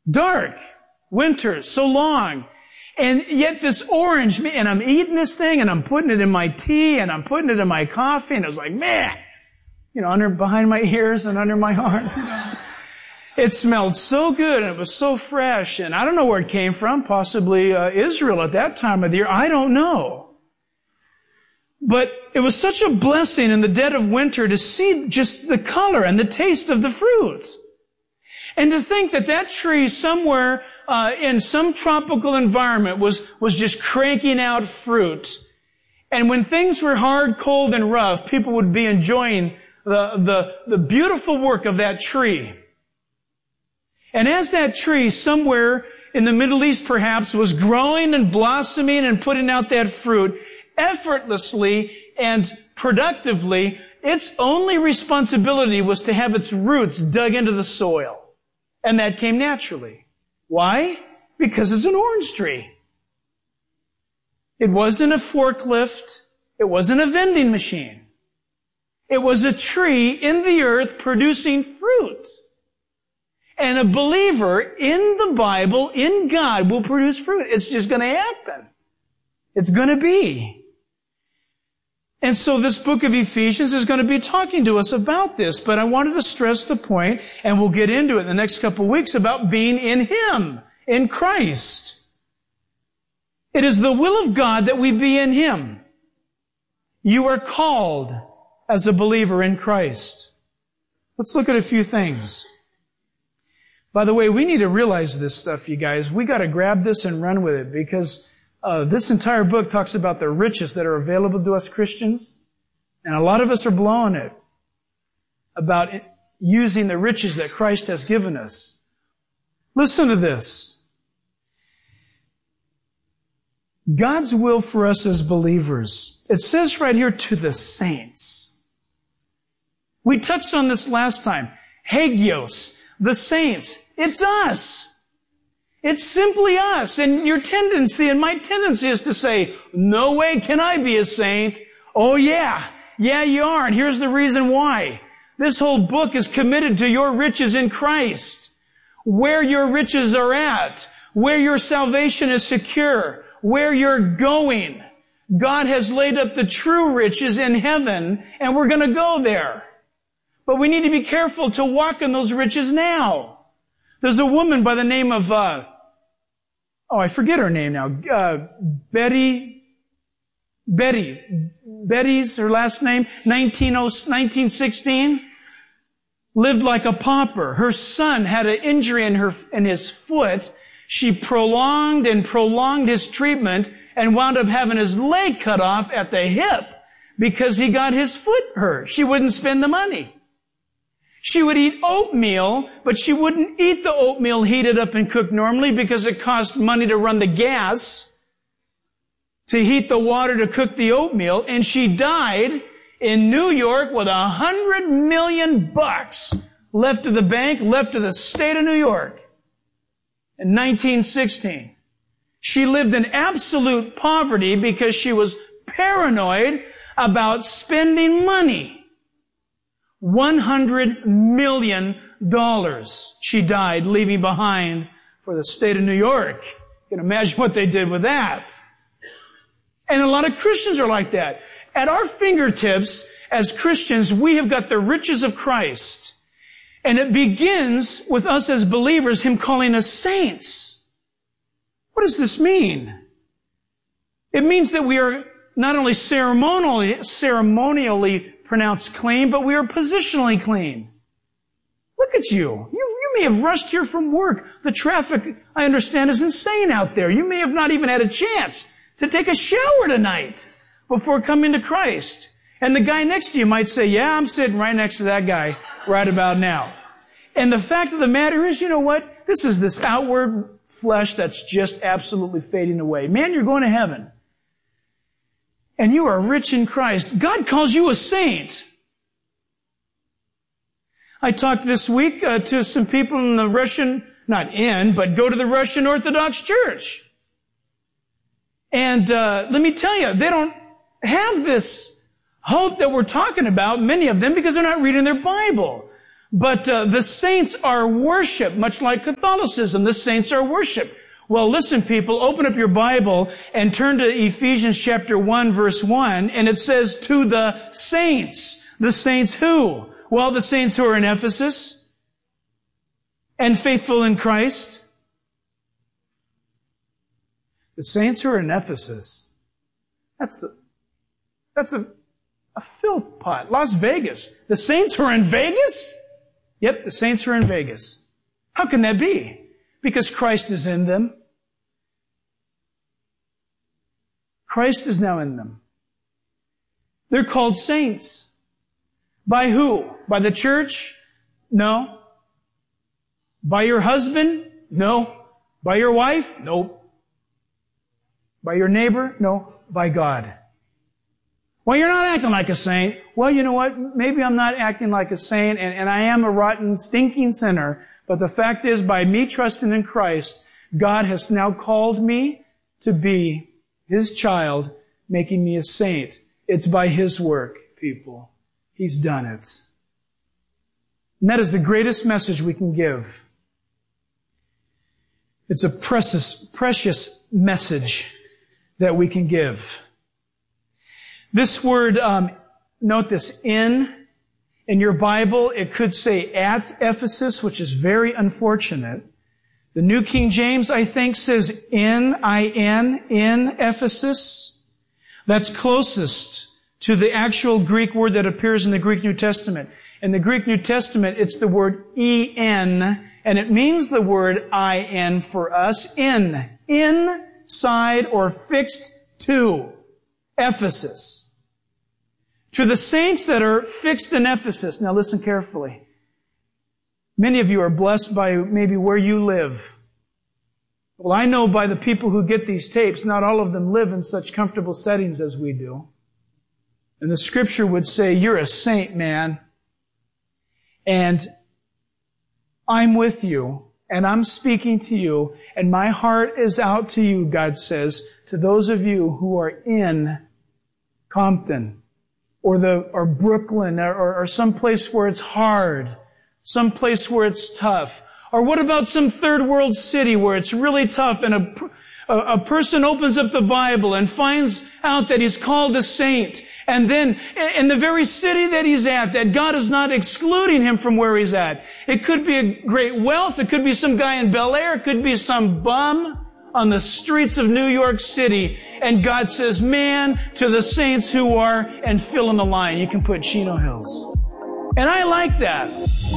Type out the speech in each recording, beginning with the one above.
Dark. Winter, so long. And yet this orange, and I'm eating this thing, and I'm putting it in my tea, and I'm putting it in my coffee, and it was like, man, behind my ears and under my arm. It smelled so good, and it was so fresh, and I don't know where it came from, possibly Israel at that time of the year, I don't know. But it was such a blessing in the dead of winter to see just the color and the taste of the fruit. And to think that that tree somewhere in some tropical environment was just cranking out fruit. And when things were hard, cold, and rough, people would be enjoying the beautiful work of that tree. And as that tree somewhere in the Middle East perhaps was growing and blossoming and putting out that fruit effortlessly and productively, its only responsibility was to have its roots dug into the soil. And that came naturally. Why? Because it's an orange tree. It wasn't a forklift. It wasn't a vending machine. It was a tree in the earth producing fruit. And a believer in the Bible, in God, will produce fruit. It's just going to happen. It's going to be. And so this book of Ephesians is going to be talking to us about this, but I wanted to stress the point, and we'll get into it in the next couple of weeks, about being in Him, in Christ. It is the will of God that we be in Him. You are called as a believer in Christ. Let's look at a few things. By the way, we need to realize this stuff, you guys. We got to grab this and run with it, because this entire book talks about the riches that are available to us Christians. And a lot of us are blowing it about using the riches that Christ has given us. Listen to this. God's will for us as believers. It says right here, to the saints. We touched on this last time. Hagios, the saints. It's us. It's simply us. And your tendency, and my tendency, is to say, no way can I be a saint. Oh yeah. Yeah, you are. And here's the reason why. This whole book is committed to your riches in Christ. Where your riches are at. Where your salvation is secure. Where you're going. God has laid up the true riches in heaven, and we're going to go there. But we need to be careful to walk in those riches now. There's a woman by the name of, I forget her name now. Betty's her last name, 1916. Lived like a pauper. Her son had an injury in his foot. She prolonged his treatment and wound up having his leg cut off at the hip because he got his foot hurt. She wouldn't spend the money. She would eat oatmeal, but she wouldn't eat the oatmeal heated up and cooked normally because it cost money to run the gas to heat the water to cook the oatmeal. And she died in New York with $100 million left to the bank, left to the state of New York in 1916. She lived in absolute poverty because she was paranoid about spending money. $100 million she died, leaving behind for the state of New York. You can imagine what they did with that. And a lot of Christians are like that. At our fingertips, as Christians, we have got the riches of Christ. And it begins with us as believers, Him calling us saints. What does this mean? It means that we are not only ceremonially pronounced clean, but we are positionally clean. Look at you. You may have rushed here from work. The traffic, I understand, is insane out there. You may have not even had a chance to take a shower tonight before coming to Christ. And the guy next to you might say, yeah, I'm sitting right next to that guy right about now. And the fact of the matter is, you know what? This is this outward flesh that's just absolutely fading away. Man, you're going to heaven. And you are rich in Christ. God calls you a saint. I talked this week to some people in the Russian, but go to the Russian Orthodox Church. And let me tell you, they don't have this hope that we're talking about, many of them, because they're not reading their Bible. But the saints are worship, much like Catholicism. The saints are worship. Well, listen, people, open up your Bible and turn to Ephesians chapter 1, verse 1, and it says, to the saints. The saints who? Well, the saints who are in Ephesus and faithful in Christ. The saints who are in Ephesus. That's a filth pot. Las Vegas. The saints who are in Vegas? Yep, the saints are in Vegas. How can that be? Because Christ is in them. Christ is now in them. They're called saints. By who? By the church? No. By your husband? No. By your wife? Nope. By your neighbor? No. By God. Well, you're not acting like a saint. Well, you know what? Maybe I'm not acting like a saint, and I am a rotten, stinking sinner. But the fact is, by me trusting in Christ, God has now called me to be His child, making me a saint. It's by His work, people. He's done it. And that is the greatest message we can give. It's a precious message that we can give. This word, note this, in your Bible, it could say at Ephesus, which is very unfortunate. The New King James, I think, says in Ephesus. That's closest to the actual Greek word that appears in the Greek New Testament. In the Greek New Testament, it's the word en, and it means the word in for us, inside or fixed to Ephesus. To the saints that are fixed in Ephesus. Now listen carefully. Many of you are blessed by maybe where you live. Well, I know by the people who get these tapes, not all of them live in such comfortable settings as we do. And the Scripture would say, you're a saint, man. And I'm with you, and I'm speaking to you, and my heart is out to you, God says, to those of you who are in Compton, or Brooklyn, or some place where it's hard, some place where it's tough. Or what about some third world city where it's really tough and a person opens up the Bible and finds out that he's called a saint, and then in the very city that he's at, that God is not excluding him from where he's at. It could be a great wealth, it could be some guy in Bel Air, it could be some bum on the streets of New York City, and God says, man, to the saints who are, and fill in the line. You can put Chino Hills. And I like that.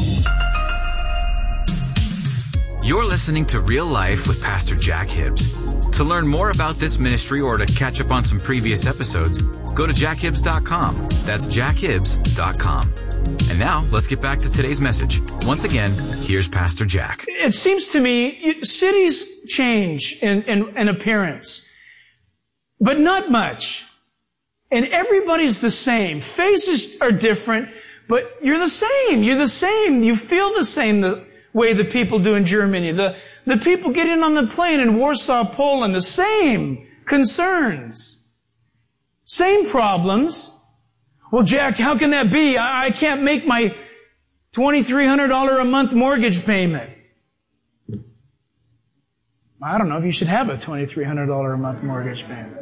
You're listening to Real Life with Pastor Jack Hibbs. To learn more about this ministry or to catch up on some previous episodes, go to jackhibbs.com. That's jackhibbs.com. And now, let's get back to today's message. Once again, here's Pastor Jack. It seems to me, cities change in appearance, but not much. And everybody's the same. Faces are different, but you're the same. You're the same. You feel the same the way the people do in Germany. The people getting on the plane in Warsaw, Poland, the same concerns. Same problems. Well, Jack, how can that be? I can't make my $2,300 a month mortgage payment. I don't know if you should have a $2,300 a month mortgage payment.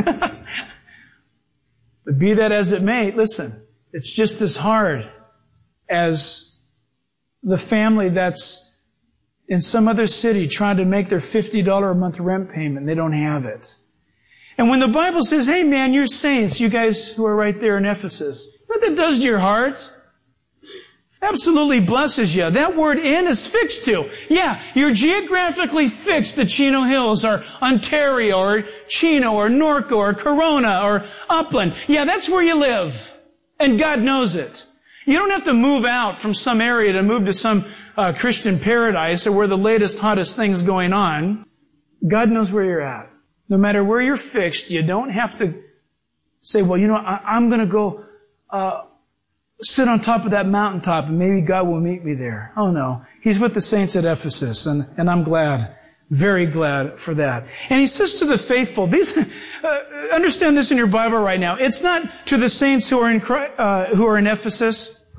But be that as it may, listen, it's just as hard as the family that's in some other city trying to make their $50 a month rent payment. They don't have it. And when the Bible says, hey man, you're saints, you guys who are right there in Ephesus, what that does to your heart? Absolutely blesses you. That word in is fixed to. Yeah, you're geographically fixed to Chino Hills or Ontario or Chino or Norco or Corona or Upland. Yeah, that's where you live. And God knows it. You don't have to move out from some area to move to some Christian paradise or where the latest, hottest thing's going on. God knows where you're at. No matter where you're fixed, you don't have to say, well, you know, I'm going to go sit on top of that mountaintop and maybe God will meet me there. Oh no. He's with the saints at Ephesus, and I'm glad, very glad for that. And he says to the faithful, these, understand this in your Bible right now. It's not to the saints who are in Ephesus,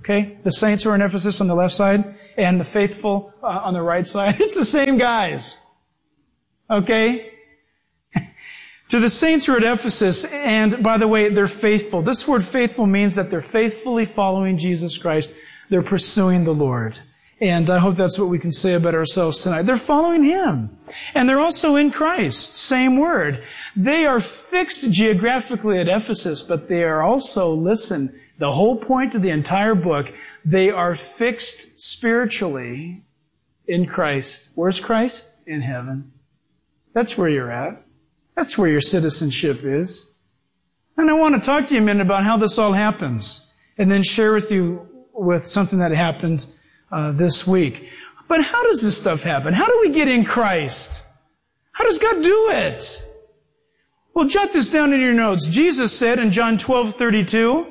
Okay? The saints who are in Ephesus on the left side and the faithful on the right side. It's the same guys. Okay? To the saints who are at Ephesus, and by the way, they're faithful. This word faithful means that they're faithfully following Jesus Christ. They're pursuing the Lord. And I hope that's what we can say about ourselves tonight. They're following Him. And they're also in Christ. Same word. They are fixed geographically at Ephesus, but they are also, listen, the whole point of the entire book, they are fixed spiritually in Christ. Where's Christ? In heaven. That's where you're at. That's where your citizenship is. And I want to talk to you a minute about how this all happens, and then share with you with something that happened this week. But how does this stuff happen? How do we get in Christ? How does God do it? Well, jot this down in your notes. Jesus said in John 12:32,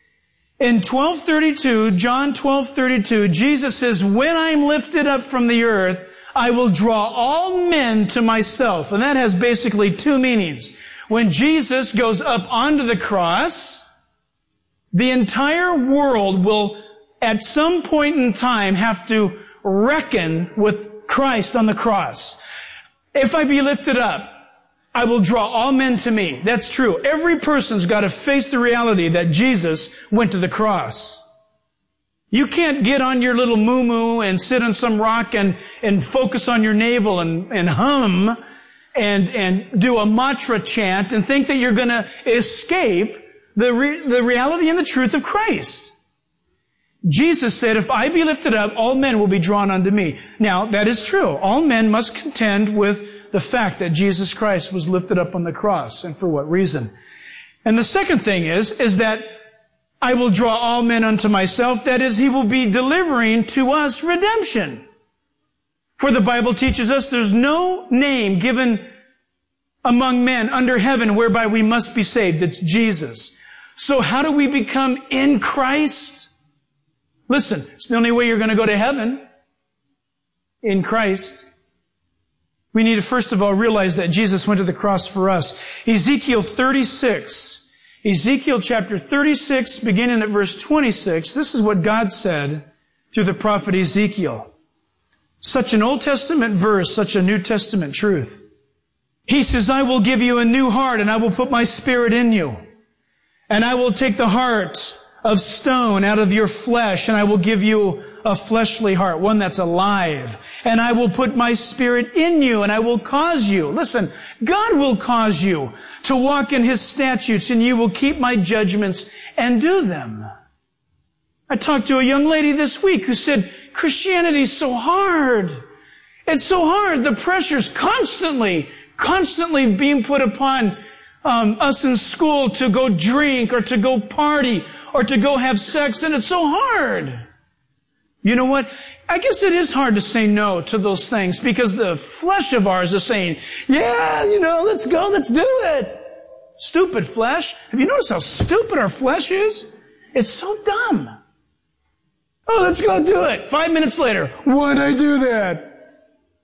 John 12:32, Jesus says, when I'm lifted up from the earth, I will draw all men to myself. And that has basically two meanings. When Jesus goes up onto the cross, the entire world will at some point in time have to reckon with Christ on the cross. If I be lifted up, I will draw all men to me. That's true. Every person's got to face the reality that Jesus went to the cross. You can't get on your little moo-moo and sit on some rock and focus on your navel and hum and do a mantra chant and think that you're going to escape the reality and the truth of Christ. Jesus said, if I be lifted up, all men will be drawn unto me. Now, that is true. All men must contend with the fact that Jesus Christ was lifted up on the cross, and for what reason. And the second thing is that I will draw all men unto myself. That is, He will be delivering to us redemption. For the Bible teaches us there's no name given among men under heaven whereby we must be saved. It's Jesus. So how do we become in Christ? Listen, it's the only way you're going to go to heaven. In Christ. We need to first of all realize that Jesus went to the cross for us. Ezekiel 36. Ezekiel chapter 36, beginning at verse 26. This is what God said through the prophet Ezekiel. Such an Old Testament verse, such a New Testament truth. He says, I will give you a new heart, and I will put my spirit in you. And I will take the heart of stone out of your flesh, and I will give you a fleshly heart, one that's alive. And I will put my spirit in you, and I will cause you, listen, God will cause you to walk in His statutes, and you will keep my judgments and do them. I talked to a young lady this week who said, Christianity's so hard. It's so hard. The pressure's constantly being put upon us in school to go drink or to go party or to go have sex, and it's so hard. You know what? I guess it is hard to say no to those things because the flesh of ours is saying, yeah, let's go, let's do it. Stupid flesh. Have you noticed how stupid our flesh is? It's so dumb. Oh, let's go do it. 5 minutes later, why'd I do that?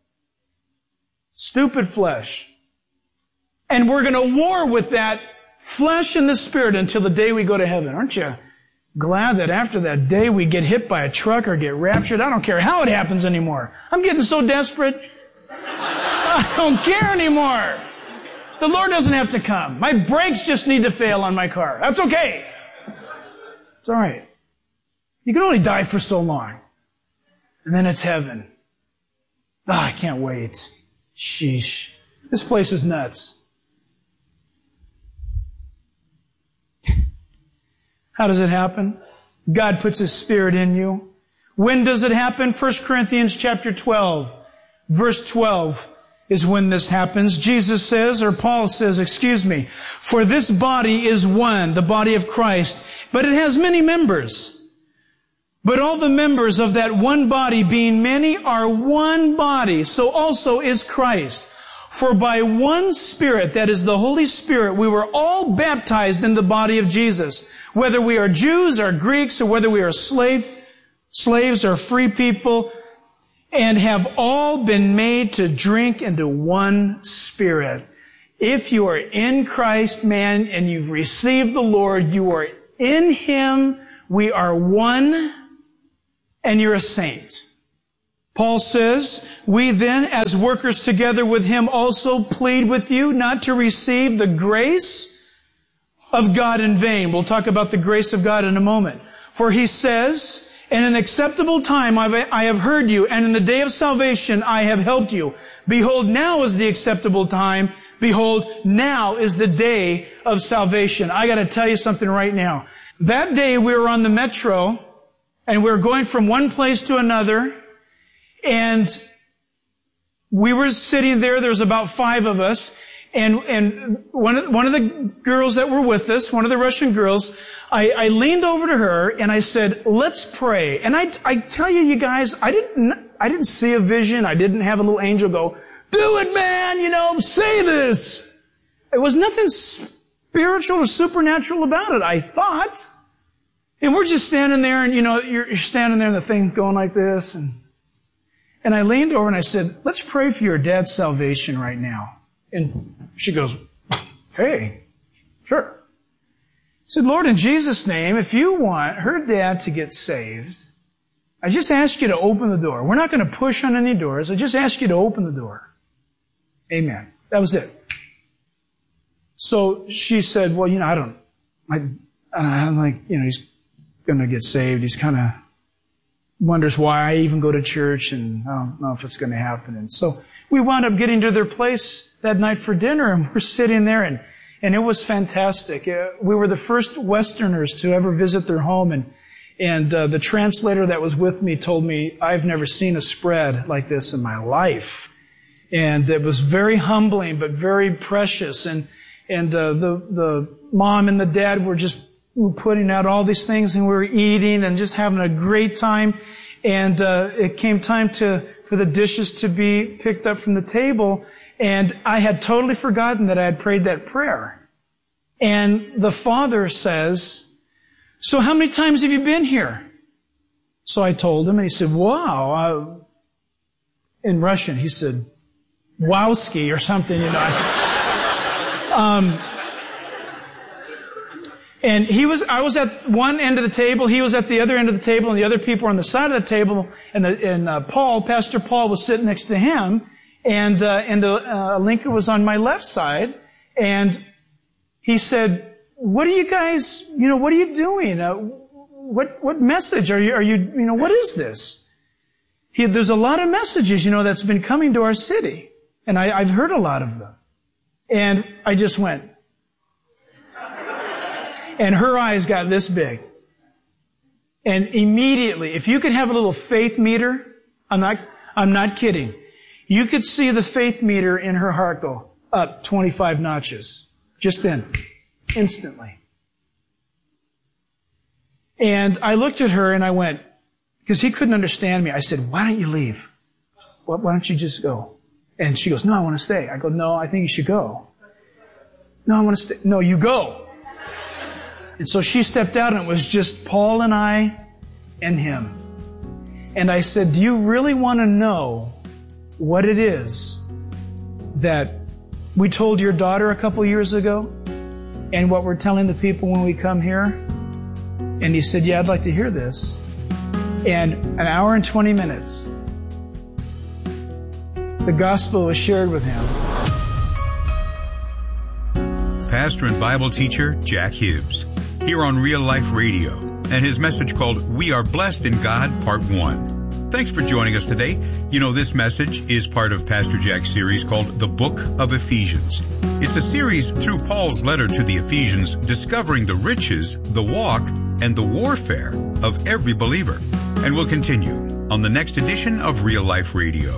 Stupid flesh. And we're going to war with that flesh and the spirit until the day we go to heaven. Aren't you glad that after that day we get hit by a truck or get raptured? I don't care how it happens anymore. I'm getting so desperate. I don't care anymore. The Lord doesn't have to come. My brakes just need to fail on my car. That's okay. It's all right. You can only die for so long. And then it's heaven. I can't wait. Sheesh. This place is nuts. How does it happen? God puts His Spirit in you. When does it happen? 1 Corinthians chapter 12. Verse 12 is when this happens. Jesus says, or Paul says, for this body is one, the body of Christ, but it has many members. But all the members of that one body, being many, are one body. So also is Christ. For by one Spirit, that is the Holy Spirit, we were all baptized in the body of Jesus. Whether we are Jews or Greeks, or whether we are slaves or free people, and have all been made to drink into one Spirit. If you are in Christ, man, and you've received the Lord, you are in Him We are one, and you're a saint. Paul says, we then, as workers together with him, also plead with you not to receive the grace of God in vain. We'll talk about the grace of God in a moment. For he says, in an acceptable time I have heard you, and in the day of salvation I have helped you. Behold, now is the acceptable time. Behold, now is the day of salvation. I got to tell you something right now. That day we were on the metro, and we were going from one place to another, and we were sitting there. There was about 5 of us. And one of the girls that were with us, one of the Russian girls, I leaned over to her and I said, let's pray. And I tell you, you guys, I didn't see a vision. I didn't have a little angel go, do it, man, say this. It was nothing spiritual or supernatural about it, I thought. And we're just standing there and, you're standing there and the thing going like this. And I leaned over and I said, let's pray for your dad's salvation right now. And she goes, hey, sure. I said, Lord, in Jesus' name, if you want her dad to get saved, I just ask you to open the door. We're not going to push on any doors. I just ask you to open the door. Amen. That was it. So she said, well, I'm like, he's going to get saved. He's kind of wonders why I even go to church, and I don't know if it's going to happen. And so we wound up getting to their place that night for dinner, and we're sitting there, and it was fantastic. We were the first Westerners to ever visit their home, and the translator that was with me told me, I've never seen a spread like this in my life. And it was very humbling, but very precious. And the mom and the dad were just putting out all these things, and we were eating and just having a great time. And it came time for the dishes to be picked up from the table, and I had totally forgotten that I had prayed that prayer. And the father says, so how many times have you been here? So I told him, and he said, wow. In Russian, he said, wowski or something, And I was at one end of the table, he was at the other end of the table, and the other people were on the side of the table, and Pastor Paul was sitting next to him, and Lincoln was on my left side, and he said, what are you guys, what are you doing? What message are you, what is this? There's a lot of messages, that's been coming to our city, and I've heard a lot of them. And I just went, and her eyes got this big. And immediately, if you could have a little faith meter, I'm not kidding. You could see the faith meter in her heart go up 25 notches. Just then. Instantly. And I looked at her and I went, because he couldn't understand me. I said, why don't you leave? Why don't you just go? And she goes, no, I want to stay. I go, no, I think you should go. No, I want to stay. No, you go. And so she stepped out, and it was just Paul and I and him. And I said, do you really want to know what it is that we told your daughter a couple years ago and what we're telling the people when we come here? And he said, yeah, I'd like to hear this. And an hour and 20 minutes, the gospel was shared with him. Pastor and Bible teacher Jack Hibbs, here on Real Life Radio, and his message called We Are Blessed in God, Part 1. Thanks for joining us today. This message is part of Pastor Jack's series called The Book of Ephesians. It's a series through Paul's letter to the Ephesians, discovering the riches, the walk, and the warfare of every believer. And we'll continue on the next edition of Real Life Radio.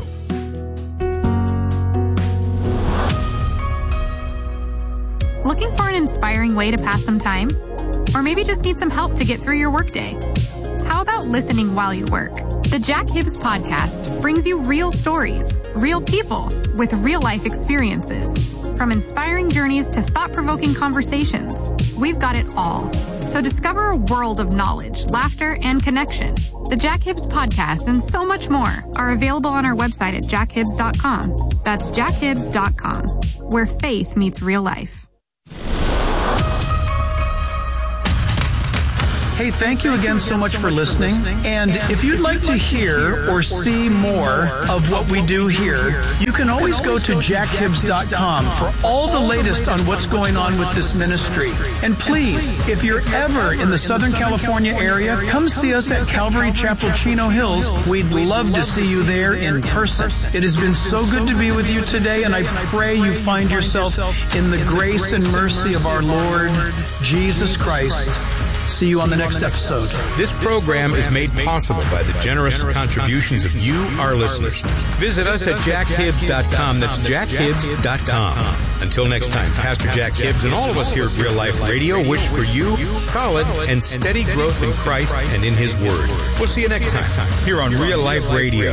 Looking for an inspiring way to pass some time? Or maybe just need some help to get through your workday? How about listening while you work? The Jack Hibbs Podcast brings you real stories, real people with real-life experiences. From inspiring journeys to thought-provoking conversations, we've got it all. So discover a world of knowledge, laughter, and connection. The Jack Hibbs Podcast and so much more are available on our website at jackhibbs.com. That's jackhibbs.com, where faith meets real life. Hey, thank you again so much for listening. And if you'd like to hear or see more of what we do here, you can always go to jackhibbs.com for all the latest on what's going on with this ministry. And please, if you're ever in the Southern California area, come see us at Calvary Chapel, Chino Hills. We'd love to see you there in person. It has been so good to be with you today, and I pray you find yourself in the grace and mercy of our Lord Jesus Christ. See you on the next episode. This program is made possible by the generous contributions of you, our listeners. Visit us at jackhibbs.com. That's jackhibbs.com. Until next time, Pastor Jack Hibbs and all of us here at Real Life Radio wish for you solid and steady growth in Christ and in His Word. We'll see you next time here on Real Life Radio.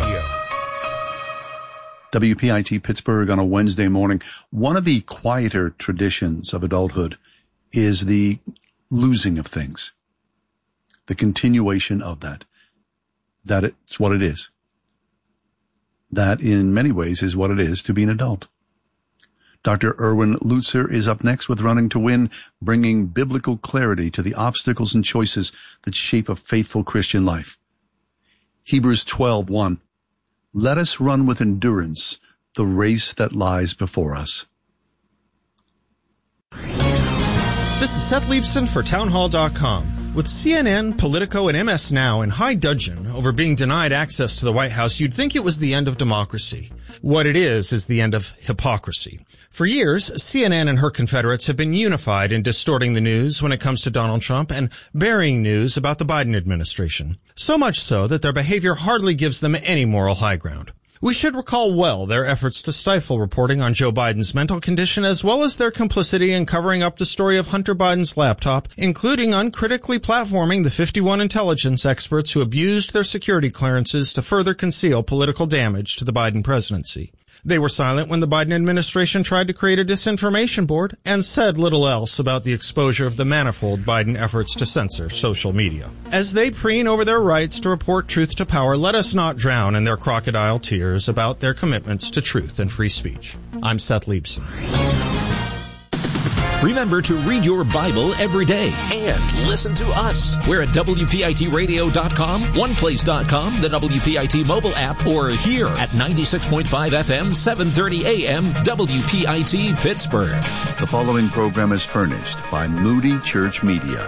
WPIT Pittsburgh on a Wednesday morning. One of the quieter traditions of adulthood is the losing of things, the continuation of that it's what it is. That in many ways is what it is to be an adult. Dr. Erwin Lutzer is up next with Running to Win, bringing biblical clarity to the obstacles and choices that shape a faithful Christian life. Hebrews 12:1. Let us run with endurance the race that lies before us. This is Seth Leibson for Townhall.com. With CNN, Politico, and MS Now in high dudgeon over being denied access to the White House, you'd think it was the end of democracy. What it is the end of hypocrisy. For years, CNN and her confederates have been unified in distorting the news when it comes to Donald Trump and burying news about the Biden administration. So much so that their behavior hardly gives them any moral high ground. We should recall well their efforts to stifle reporting on Joe Biden's mental condition, as well as their complicity in covering up the story of Hunter Biden's laptop, including uncritically platforming the 51 intelligence experts who abused their security clearances to further conceal political damage to the Biden presidency. They were silent when the Biden administration tried to create a disinformation board and said little else about the exposure of the manifold Biden efforts to censor social media. As they preen over their rights to report truth to power, let us not drown in their crocodile tears about their commitments to truth and free speech. I'm Seth Leibson. Remember to read your Bible every day and listen to us. We're at WPITradio.com, OnePlace.com, the WPIT mobile app, or here at 96.5 FM, 730 AM, WPIT Pittsburgh. The following program is furnished by Moody Church Media.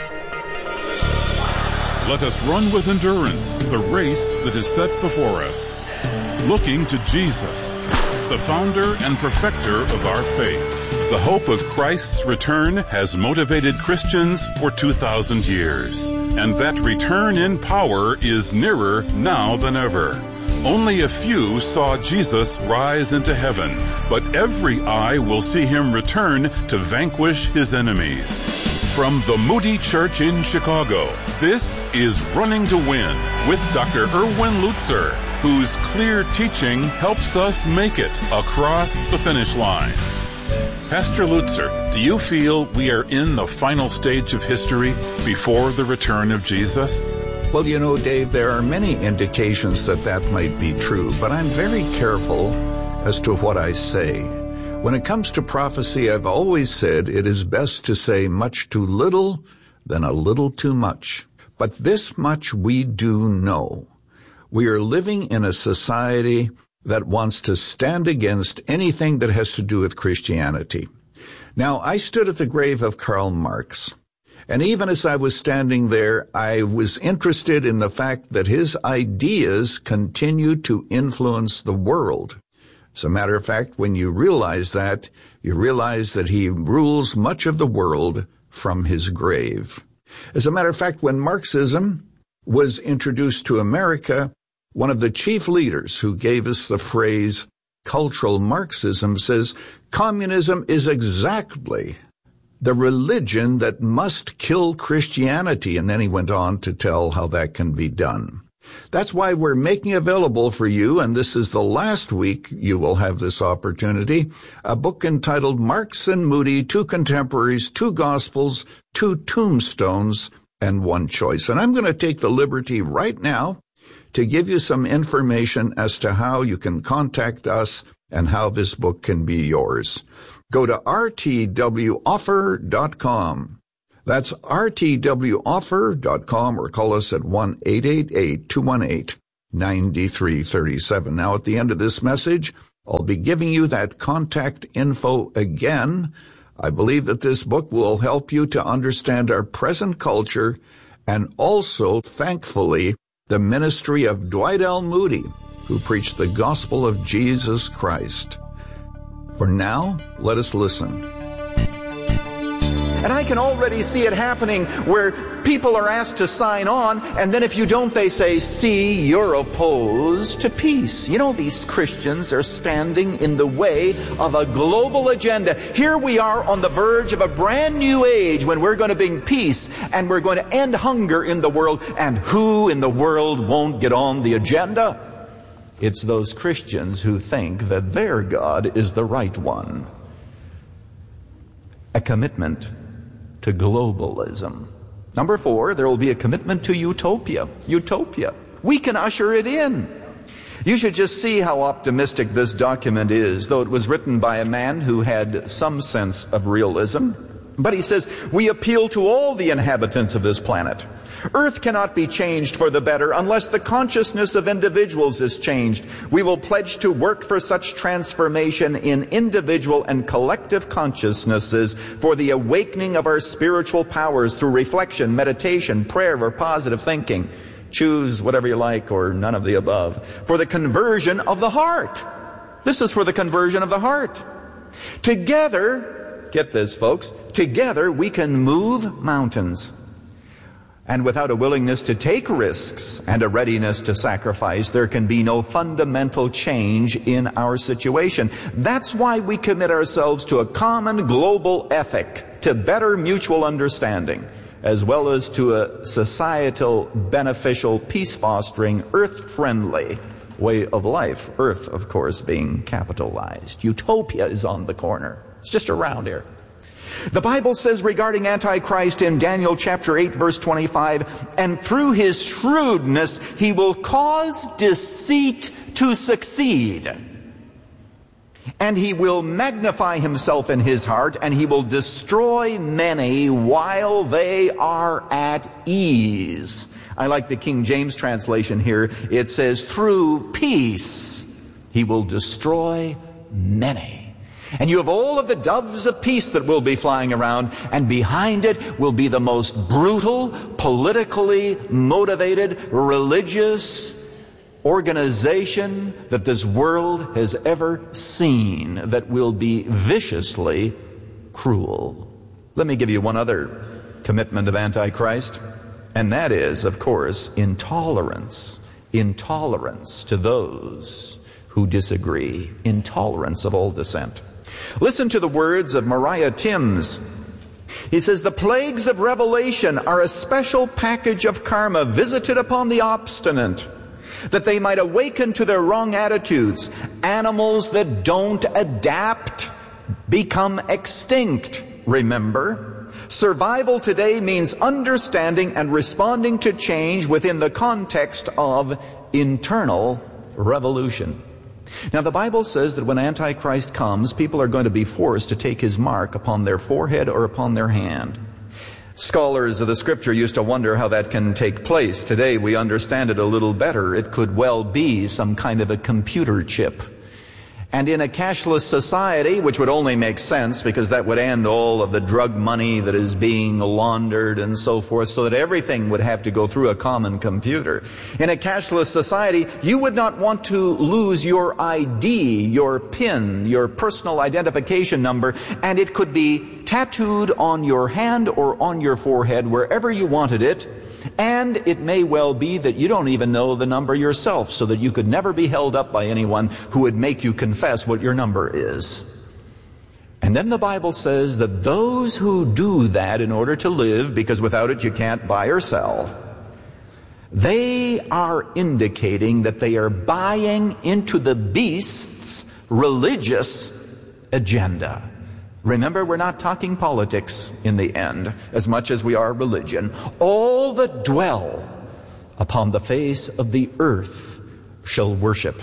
Let us run with endurance the race that is set before us, looking to Jesus, the founder and perfecter of our faith. The hope of Christ's return has motivated Christians for 2,000 years, and that return in power is nearer now than ever. Only a few saw Jesus rise into heaven, but every eye will see him return to vanquish his enemies. From the Moody Church in Chicago, this is Running to Win with Dr. Erwin Lutzer, whose clear teaching helps us make it across the finish line. Pastor Lutzer, do you feel we are in the final stage of history before the return of Jesus? Well, you know, Dave, there are many indications that might be true, but I'm very careful as to what I say. When it comes to prophecy, I've always said it is best to say much too little than a little too much. But this much we do know. We are living in a society that wants to stand against anything that has to do with Christianity. Now, I stood at the grave of Karl Marx, and even as I was standing there, I was interested in the fact that his ideas continue to influence the world. As a matter of fact, when you realize that, you realize that he rules much of the world from his grave. As a matter of fact, when Marxism was introduced to America, one of the chief leaders who gave us the phrase cultural Marxism says, communism is exactly the religion that must kill Christianity. And then he went on to tell how that can be done. That's why we're making available for you, and this is the last week you will have this opportunity, a book entitled Marx and Moody, Two Contemporaries, Two Gospels, Two Tombstones, and One Choice. And I'm going to take the liberty right now to give you some information as to how you can contact us and how this book can be yours. Go to rtwoffer.com. That's rtwoffer.com, or call us at 1-888-218-9337. Now, at the end of this message, I'll be giving you that contact info again. I believe that this book will help you to understand our present culture and also, thankfully, the ministry of Dwight L. Moody, who preached the gospel of Jesus Christ. For now, let us listen. And I can already see it happening where people are asked to sign on, and then if you don't, they say, see, you're opposed to peace. You know, these Christians are standing in the way of a global agenda. Here we are on the verge of a brand new age when we're going to bring peace and we're going to end hunger in the world. And who in the world won't get on the agenda? It's those Christians who think that their God is the right one. A commitment to globalism. Number 4, there will be a commitment to utopia. Utopia. We can usher it in. You should just see how optimistic this document is, though it was written by a man who had some sense of realism. But he says, we appeal to all the inhabitants of this planet. Earth cannot be changed for the better unless the consciousness of individuals is changed. We will pledge to work for such transformation in individual and collective consciousnesses for the awakening of our spiritual powers through reflection, meditation, prayer, or positive thinking. Choose whatever you like or none of the above. For the conversion of the heart. This is for the conversion of the heart. Together, get this folks, together we can move mountains. And without a willingness to take risks and a readiness to sacrifice, there can be no fundamental change in our situation. That's why we commit ourselves to a common global ethic, to better mutual understanding, as well as to a societal, beneficial, peace-fostering, earth-friendly way of life. Earth, of course, being capitalized. Utopia is on the corner. It's just around here. The Bible says regarding Antichrist in Daniel chapter 8 verse 25, and through his shrewdness he will cause deceit to succeed. And he will magnify himself in his heart, and he will destroy many while they are at ease. I like the King James translation here. It says, through peace he will destroy many. And you have all of the doves of peace that will be flying around, and behind it will be the most brutal, politically motivated, religious organization that this world has ever seen, that will be viciously cruel. Let me give you one other commitment of Antichrist, and that is, of course, intolerance. Intolerance to those who disagree. Intolerance of all dissent. Listen to the words of Mariah Timms. He says, the plagues of Revelation are a special package of karma visited upon the obstinate, that they might awaken to their wrong attitudes. Animals that don't adapt become extinct, remember? Survival today means understanding and responding to change within the context of internal revolution. Now, the Bible says that when Antichrist comes, people are going to be forced to take his mark upon their forehead or upon their hand. Scholars of the Scripture used to wonder how that can take place. Today, we understand it a little better. It could well be some kind of a computer chip. And in a cashless society, which would only make sense because that would end all of the drug money that is being laundered and so forth, so that everything would have to go through a common computer. In a cashless society, you would not want to lose your ID, your PIN, your personal identification number, and it could be tattooed on your hand or on your forehead wherever you wanted it. And it may well be that you don't even know the number yourself, so that you could never be held up by anyone who would make you confess what your number is. And then the Bible says that those who do that in order to live, because without it you can't buy or sell, they are indicating that they are buying into the beast's religious agenda. Remember, we're not talking politics in the end, as much as we are religion. All that dwell upon the face of the earth shall worship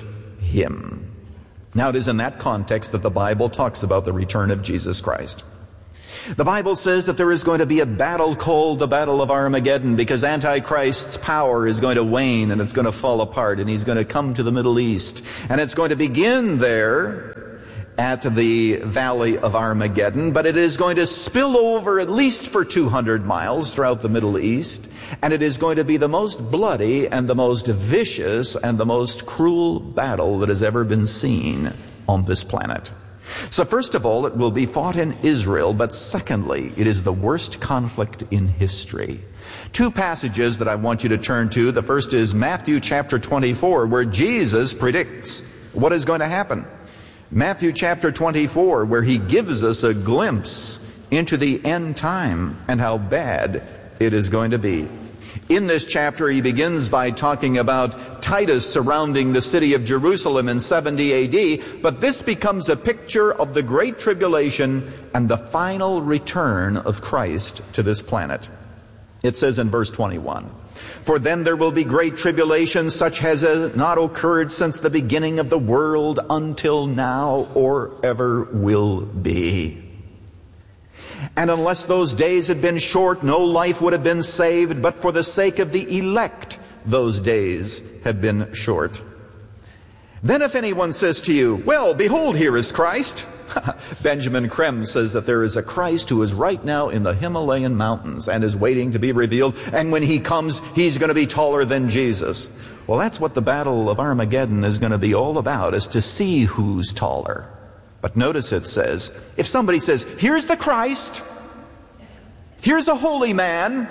him. Now, it is in that context that the Bible talks about the return of Jesus Christ. The Bible says that there is going to be a battle called the Battle of Armageddon, because Antichrist's power is going to wane and it's going to fall apart, and he's going to come to the Middle East. And it's going to begin there at the Valley of Armageddon, but it is going to spill over at least for 200 miles throughout the Middle East, and it is going to be the most bloody and the most vicious and the most cruel battle that has ever been seen on this planet. So first of all, it will be fought in Israel, but secondly, it is the worst conflict in history. Two passages that I want you to turn to. The first is Matthew chapter 24, where Jesus predicts what is going to happen. Matthew chapter 24, where he gives us a glimpse into the end time and how bad it is going to be. In this chapter, he begins by talking about Titus surrounding the city of Jerusalem in 70 AD, but this becomes a picture of the Great Tribulation and the final return of Christ to this planet. It says in verse 21, "For then there will be great tribulation, such as has not occurred since the beginning of the world until now, or ever will be. And unless those days had been short, no life would have been saved, but for the sake of the elect, those days have been short. Then if anyone says to you, 'Well, behold, here is Christ,'" Benjamin Krem says that there is a Christ who is right now in the Himalayan mountains and is waiting to be revealed, and when he comes, he's going to be taller than Jesus. Well, that's what the Battle of Armageddon is going to be all about, is to see who's taller. But notice it says, if somebody says, "Here's the Christ, here's a holy man."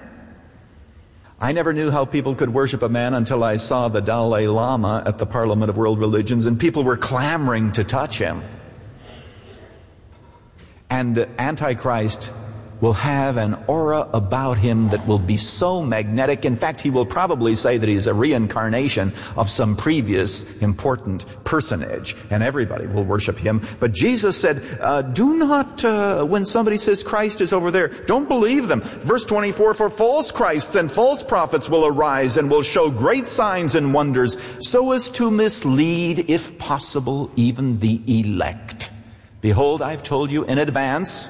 I never knew how people could worship a man until I saw the Dalai Lama at the Parliament of World Religions, and people were clamoring to touch him. And Antichrist will have an aura about him that will be so magnetic. In fact, he will probably say that he's a reincarnation of some previous important personage, and everybody will worship him. But Jesus said, do not, when somebody says Christ is over there, don't believe them. Verse 24, "For false Christs and false prophets will arise and will show great signs and wonders, so as to mislead, if possible, even the elect. Behold, I've told you in advance.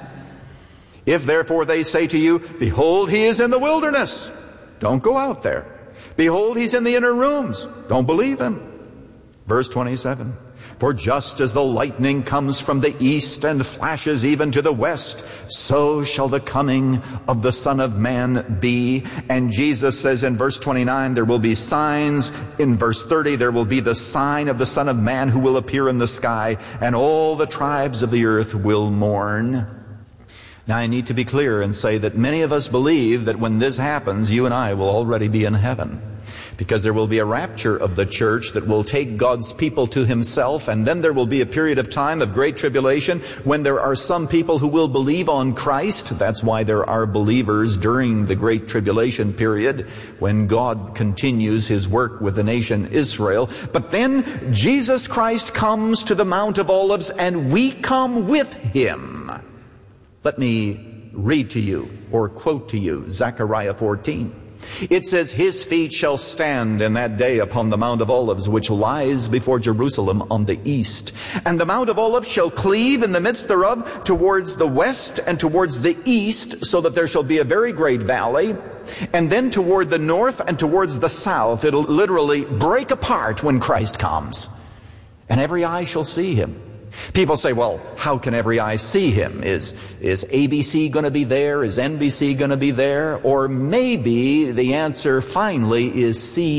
If therefore they say to you, 'Behold, he is in the wilderness,' don't go out there. 'Behold, he's in the inner rooms,' don't believe him." Verse 27, "For just as the lightning comes from the east and flashes even to the west, so shall the coming of the Son of Man be." And Jesus says in verse 29, there will be signs. In verse 30, there will be the sign of the Son of Man who will appear in the sky, and all the tribes of the earth will mourn. Now, I need to be clear and say that many of us believe that when this happens, you and I will already be in heaven. Because there will be a rapture of the church that will take God's people to himself, and then there will be a period of time of great tribulation when there are some people who will believe on Christ. That's why there are believers during the great tribulation period, when God continues his work with the nation Israel. But then Jesus Christ comes to the Mount of Olives, and we come with him. Let me read to you, or quote to you, Zechariah 14. It says, "His feet shall stand in that day upon the Mount of Olives, which lies before Jerusalem on the east. And the Mount of Olives shall cleave in the midst thereof towards the west and towards the east, so that there shall be a very great valley. And then toward the north and towards the south, it'll literally break apart when Christ comes. And every eye shall see him." People say, well, how can every eye see him? Is ABC going to be there? Is NBC going to be there? Or maybe the answer finally is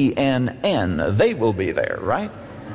CNN. They will be there, right?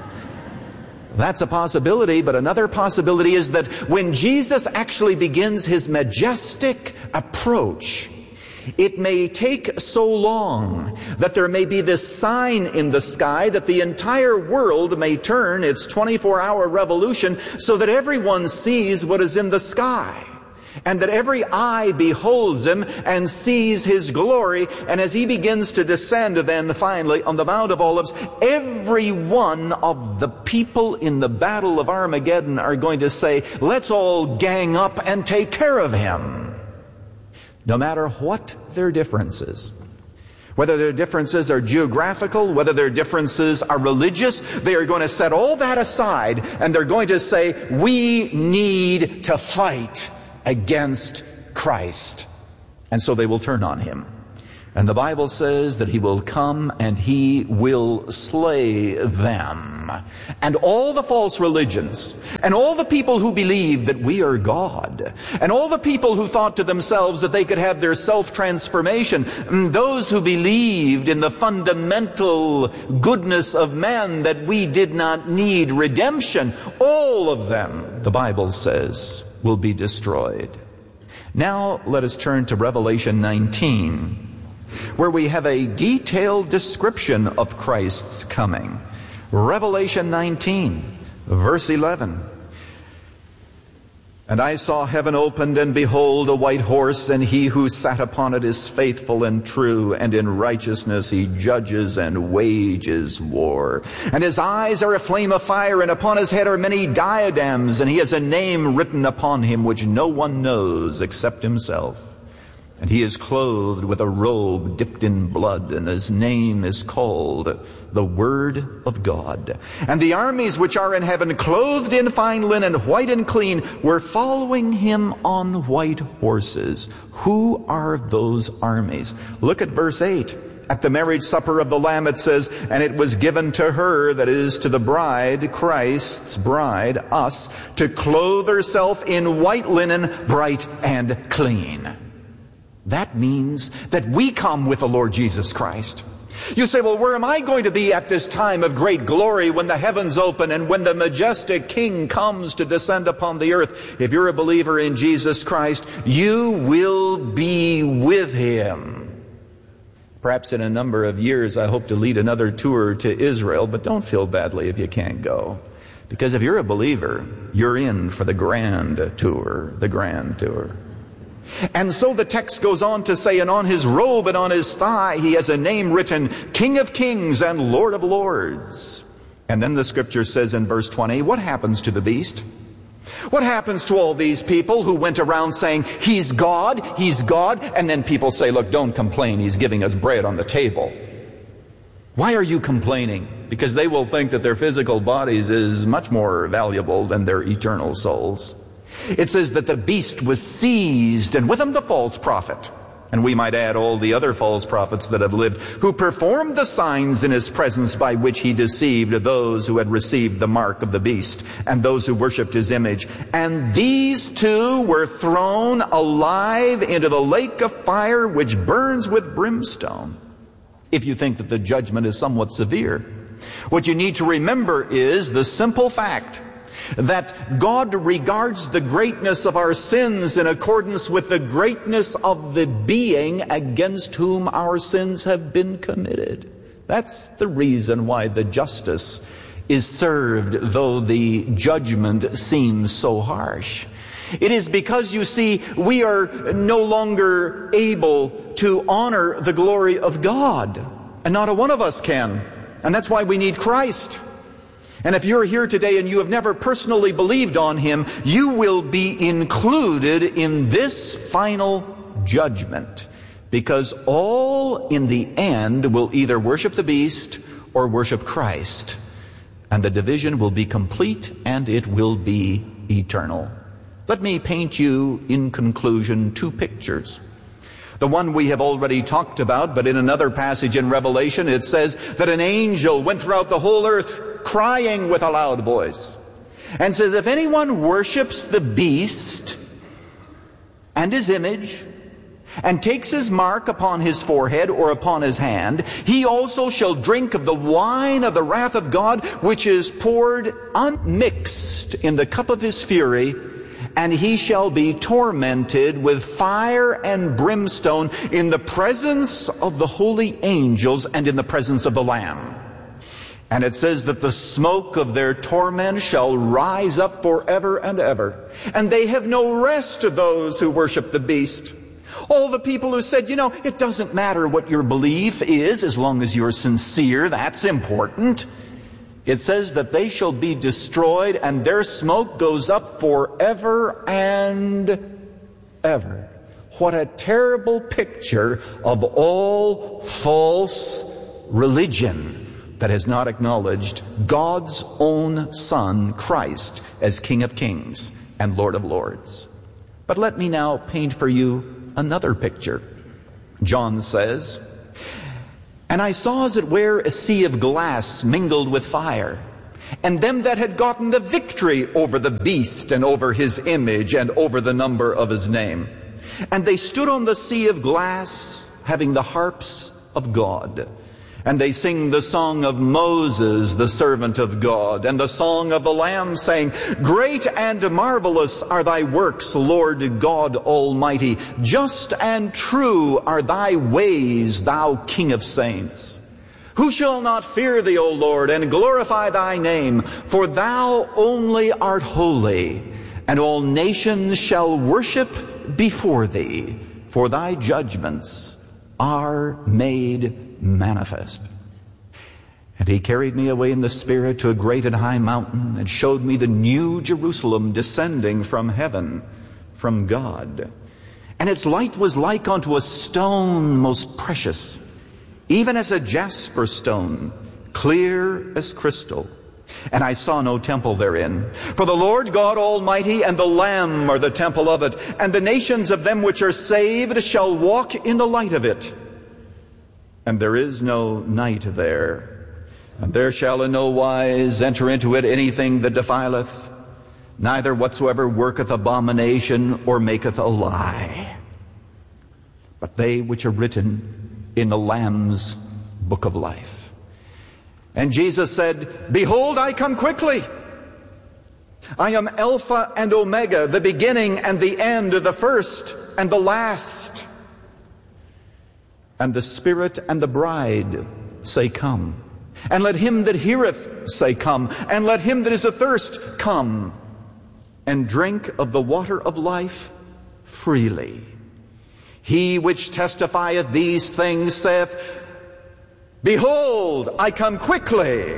That's a possibility, but another possibility is that when Jesus actually begins his majestic approach, it may take so long that there may be this sign in the sky that the entire world may turn its 24-hour revolution so that everyone sees what is in the sky, and that every eye beholds him and sees his glory. And as he begins to descend then finally on the Mount of Olives, every one of the people in the Battle of Armageddon are going to say, "Let's all gang up and take care of him." No matter what their differences, whether their differences are geographical, whether their differences are religious, they are going to set all that aside, and they're going to say, "We need to fight against Christ. And so they will turn on him. And the Bible says that he will come and he will slay them. And all the false religions, and all the people who believe that we are God, and all the people who thought to themselves that they could have their self-transformation, those who believed in the fundamental goodness of man, that we did not need redemption, all of them, the Bible says, will be destroyed. Now let us turn to Revelation 19. Where we have a detailed description of Christ's coming. Revelation 19, verse 11. And I saw heaven opened, and behold, a white horse, and he who sat upon it is faithful and true, and in righteousness he judges and wages war. And his eyes are a flame of fire, and upon his head are many diadems, and he has a name written upon him which no one knows except himself. And he is clothed with a robe dipped in blood, and his name is called the Word of God. And the armies which are in heaven, clothed in fine linen, white and clean, were following him on white horses. Who are those armies? Look at verse 8. At the marriage supper of the Lamb it says, and it was given to her, that is to the bride, Christ's bride, us, to clothe herself in white linen, bright and clean. That means that we come with the Lord Jesus Christ. You say, well, where am I going to be at this time of great glory when the heavens open and when the majestic King comes to descend upon the earth? If you're a believer in Jesus Christ, you will be with him. Perhaps in a number of years, I hope to lead another tour to Israel, but don't feel badly if you can't go. Because if you're a believer, you're in for the grand tour, the grand tour. And so the text goes on to say, and on his robe and on his thigh he has a name written, King of Kings and Lord of Lords. And then the scripture says in verse 20, what happens to the beast? What happens to all these people who went around saying, he's God, and then people say, look, don't complain, he's giving us bread on the table. Why are you complaining? Because they will think that their physical bodies is much more valuable than their eternal souls. It says that the beast was seized, and with him the false prophet. And we might add all the other false prophets that have lived, who performed the signs in his presence by which he deceived those who had received the mark of the beast and those who worshipped his image. And these two were thrown alive into the lake of fire which burns with brimstone. If you think that the judgment is somewhat severe, what you need to remember is the simple fact that God regards the greatness of our sins in accordance with the greatness of the being against whom our sins have been committed. That's the reason why the justice is served, though the judgment seems so harsh. It is because, you see, we are no longer able to honor the glory of God. And not a one of us can. And that's why we need Christ. And if you're here today and you have never personally believed on him, you will be included in this final judgment. Because all in the end will either worship the beast or worship Christ. And the division will be complete and it will be eternal. Let me paint you, in conclusion, two pictures. The one we have already talked about, but in another passage in Revelation, it says that an angel went throughout the whole earth crying with a loud voice, and says, if anyone worships the beast and his image, and takes his mark upon his forehead or upon his hand, he also shall drink of the wine of the wrath of God, which is poured unmixed in the cup of his fury, and he shall be tormented with fire and brimstone in the presence of the holy angels and in the presence of the Lamb. And it says that the smoke of their torment shall rise up forever and ever. And they have no rest to those who worship the beast. All the people who said, it doesn't matter what your belief is as long as you're sincere, that's important. It says that they shall be destroyed and their smoke goes up forever and ever. What a terrible picture of all false religion that has not acknowledged God's own Son, Christ, as King of Kings and Lord of Lords. But let me now paint for you another picture. John says, "And I saw as it were a sea of glass mingled with fire, and them that had gotten the victory over the beast and over his image and over the number of his name. And they stood on the sea of glass, having the harps of God. And they sing the song of Moses, the servant of God, and the song of the Lamb, saying, Great and marvelous are thy works, Lord God Almighty. Just and true are thy ways, thou King of saints. Who shall not fear thee, O Lord, and glorify thy name? For thou only art holy, and all nations shall worship before thee, for thy judgments are made manifest. And he carried me away in the Spirit to a great and high mountain, and showed me the new Jerusalem descending from heaven, from God. And its light was like unto a stone most precious, even as a jasper stone, clear as crystal. And I saw no temple therein. For the Lord God Almighty and the Lamb are the temple of it, and the nations of them which are saved shall walk in the light of it. And there is no night there. And there shall in no wise enter into it anything that defileth, neither whatsoever worketh abomination or maketh a lie, but they which are written in the Lamb's book of life. And Jesus said, Behold, I come quickly. I am Alpha and Omega, the beginning and the end, the first and the last. And the Spirit and the bride say, Come. And let him that heareth say, Come. And let him that is athirst come, and drink of the water of life freely. He which testifieth these things saith, Behold, I come quickly.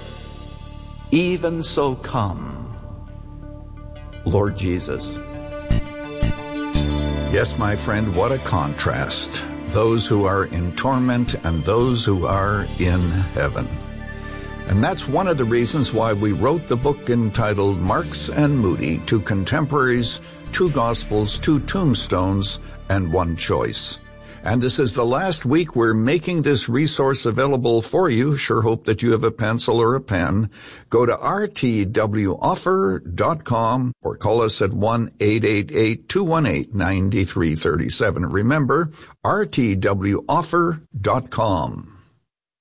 Even so come, Lord Jesus. Yes, my friend, what a contrast. Those who are in torment and those who are in heaven. And that's one of the reasons why we wrote the book entitled Marks and Moody, Two Contemporaries, Two Gospels, Two Tombstones, and One Choice. And this is the last week we're making this resource available for you. Sure hope that you have a pencil or a pen. Go to rtwoffer.com or call us at 1-888-218-9337. Remember, rtwoffer.com.